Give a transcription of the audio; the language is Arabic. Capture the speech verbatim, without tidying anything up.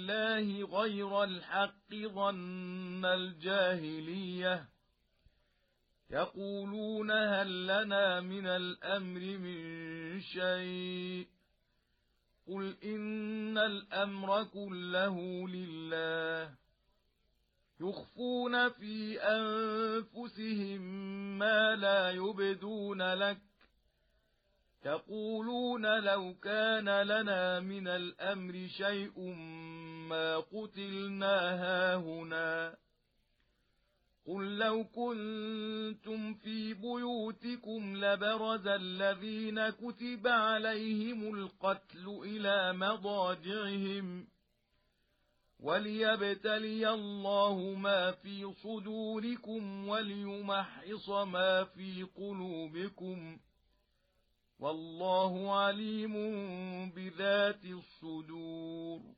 الله غير الحق ظن الجاهلية يقولون هل لنا من الأمر من شيء قل إن الأمر كله لله يخفون في أنفسهم ما لا يبدون لك يقولون لو كان لنا من الأمر شيء ما قتلنا هاهنا قل لو كنتم في بيوتكم لبرز الذين كتب عليهم القتل إلى مضاجعهم وليبتلي الله ما في صدوركم وليمحص ما في قلوبكم والله عليم بذات الصدور